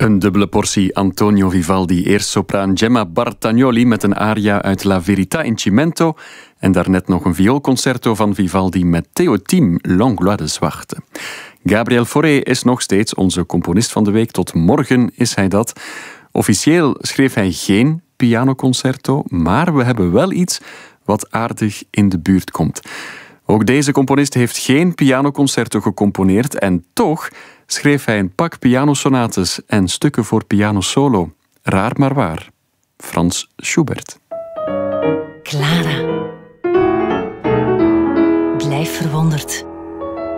Een dubbele portie Antonio Vivaldi. Eerst sopraan Gemma Bartagnoli met een aria uit La Verità in Cimento. En daarnet nog een vioolconcerto van Vivaldi met Theo Thiem, L'Anglois de Zwarte. Gabriel Fauré is nog steeds onze componist van de week. Tot morgen is hij dat. Officieel schreef hij geen pianoconcerto, maar we hebben wel iets wat aardig in de buurt komt. Ook deze componist heeft geen pianoconcerto gecomponeerd en toch schreef hij een pak pianosonates en stukken voor pianosolo. Raar maar waar. Franz Schubert. Clara. Blijf verwonderd.